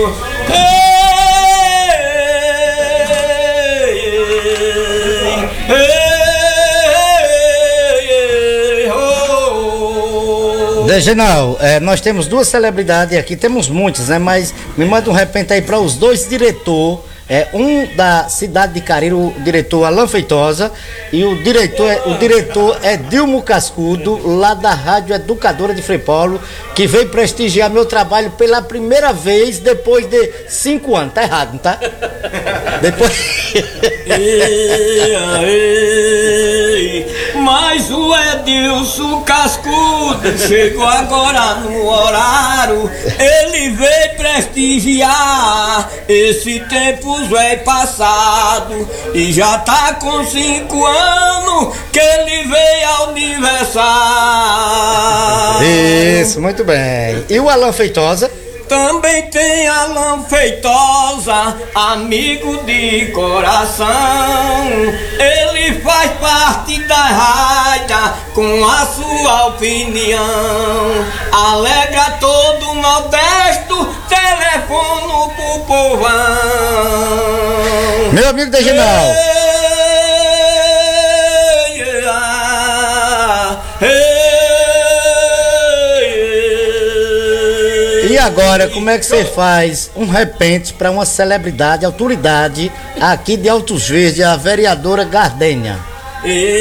Reginaldo, nós temos duas celebridades aqui, temos muitas, né? Mas me manda um repente aí para os dois diretores. Um da cidade de Cariri, o diretor Alan Feitosa, e o diretor é Dilmo Cascudo, lá da Rádio Educadora de Frei Paulo, que veio prestigiar meu trabalho pela primeira vez depois de 5 anos. Tá errado, não tá? Depois. Mas o Edilson Cascudo chegou agora no horário. Ele veio prestigiar esse tempo é passado e já tá com 5 anos que ele veio ao aniversário. Isso, muito bem. E o Alan Feitosa? Também tem Alan Feitosa, amigo de coração. Ele faz parte da rádio com a sua opinião. Alegra todo o Nordeste, telefono pro povão. Meu amigo Reginaldo. E agora, como é que você faz um repente para uma celebridade, autoridade aqui de Altos Verdes, a vereadora Gardênia?